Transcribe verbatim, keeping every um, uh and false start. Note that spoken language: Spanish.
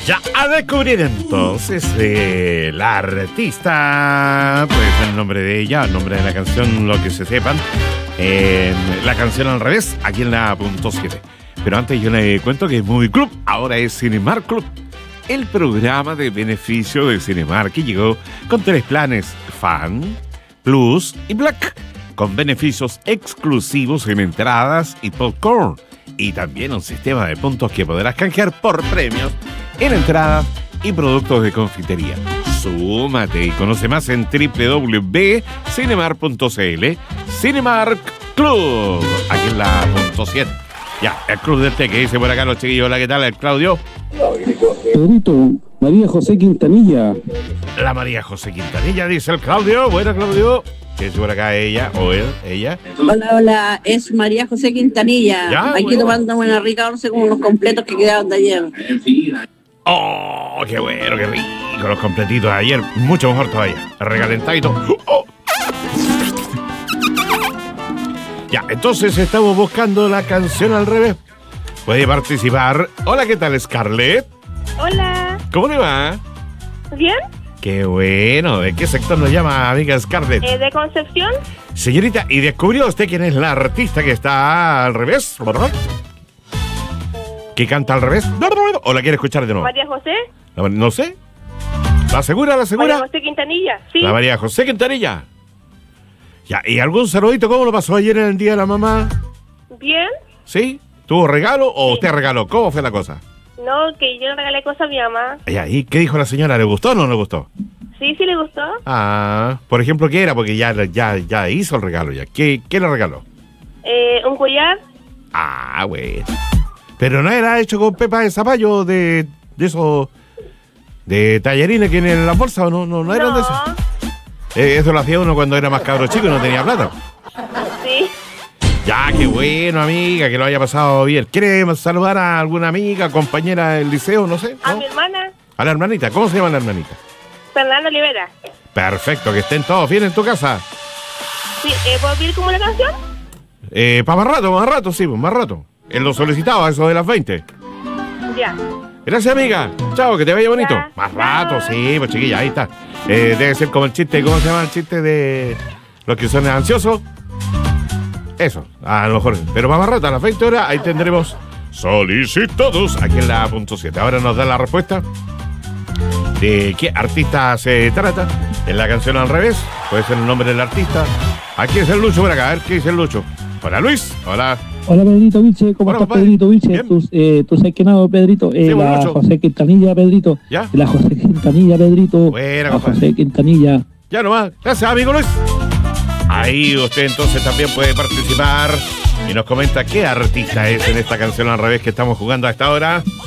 Ya a descubrir entonces eh, la artista, puede ser el nombre de ella, el nombre de la canción, lo que se sepan. Eh, la canción al revés, aquí en la punto siete. Pero antes yo le cuento que Movie Club ahora es Cinemark Club, el programa de beneficio de Cinemark que llegó con tres planes: Fan, Plus y Black, con beneficios exclusivos en entradas y popcorn, y también un sistema de puntos que podrás canjear por premios en entradas y productos de confitería. Súmate y conoce más en doble u doble u doble u punto cinemark punto c l. Cinemark Club, aquí en la punto siete. Ya, el Club del Té, que dice por acá los chiquillos. Hola, ¿qué tal? El Claudio. Pedrito, María José Quintanilla. La María José Quintanilla, dice el Claudio. Bueno, Claudio. ¿Qué dice por acá ella o él? Ella. Hola, hola, es María José Quintanilla. Ya, Aquí bueno. tomando una rica once con unos completos que quedaron de ayer. Oh, qué bueno, qué rico. Los completitos de ayer, mucho mejor todavía. Recalentadito. Oh. Ya, entonces estamos buscando la canción al revés. Puede participar. Hola, ¿qué tal, Scarlett? Hola. ¿Cómo le va? ¿Bien? Qué bueno. ¿De qué sector nos llama, amiga Scarlett? Eh, ¿De Concepción? Señorita, ¿y descubrió usted quién es la artista que está al revés? ¿Que canta al revés? ¿O la quiere escuchar de nuevo? ¿María José? No sé. ¿La segura, la segura? María José Quintanilla, sí. La María José Quintanilla. Ya, ¿y algún saludito? ¿Cómo lo pasó ayer en el Día de la Mamá? ¿Bien? ¿Sí? ¿Tuvo regalo o Sí. usted regaló? ¿Cómo fue la cosa? No, que yo le regalé cosas a mi mamá. Ya, ¿y qué dijo la señora? ¿Le gustó o no le gustó? Sí, sí le gustó. Ah, por ejemplo, ¿qué era? Porque ya, ya, ya hizo el regalo ya. ¿Qué, qué le regaló? Eh, un collar. Ah, bueno. Pero no era hecho con pepa de zapallo de, de esos... de tallarines que en la bolsa, ¿o no? No, no eran de esos. Eh, eso lo hacía uno cuando era más cabro chico y no tenía plata. Sí. Ya, qué bueno, amiga, que lo haya pasado bien. ¿Quiere saludar a alguna amiga, compañera del liceo, no sé? A ¿no? mi hermana, A la hermanita. ¿Cómo se llama la hermanita? Fernanda Olivera. Perfecto, que estén todos bien en tu casa. Sí, eh, ¿puedo pedir como la canción? Eh, para más rato, más rato, sí, pues, más rato. Él lo solicitaba, eso de las veinte. Ya. Gracias, amiga. Chao, que te vaya bonito. Ya. Más rato, Chao. sí, pues chiquilla, ahí está. Eh, debe ser como el chiste, ¿cómo se llama el chiste de los que son ansiosos? Eso, a lo mejor. Pero para más rato, a las veinte horas, ahí tendremos solicitados aquí en la punto siete. Ahora nos da la respuesta de qué artista se trata. En la canción al revés, puede ser el nombre del artista. Aquí es el Lucho por acá, a ver qué dice el Lucho. Hola, Luis. Hola. Hola, Pedrito Vilche, ¿cómo Hola, estás, compadre. Pedrito Vilche? Bien. Tú, eh, tú sabes que nada, Pedrito. Eh, Sí, bueno, la mucho. José Quintanilla, Pedrito. ¿Ya? La José Quintanilla, Pedrito. Buena, la compadre. José Quintanilla. Ya nomás. Gracias, amigo Luis. Ahí usted entonces también puede participar y nos comenta qué artista es en esta canción al revés que estamos jugando a esta hora.